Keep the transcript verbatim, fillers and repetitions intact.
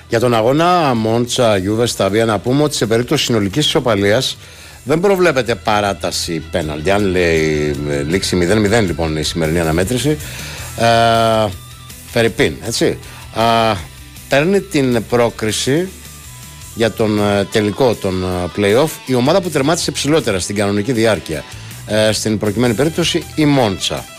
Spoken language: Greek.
Για τον αγώνα Μόντσα Γιούβε Σταβία να πούμε ότι σε περίπτωση συνολικής ισοπαλίας δεν προβλέπεται παράταση πέναλτι. Αν λέει λήξει μηδέν μηδέν λοιπόν η σημερινή αναμέτρηση, ε, Φερρυπίν, έτσι, ε, παίρνει την πρόκριση για τον ε, τελικό των ε, play-off η ομάδα που τερμάτισε ψηλότερα στην κανονική διάρκεια. Ε, στην προκειμένη περίπτωση η Μόντσα.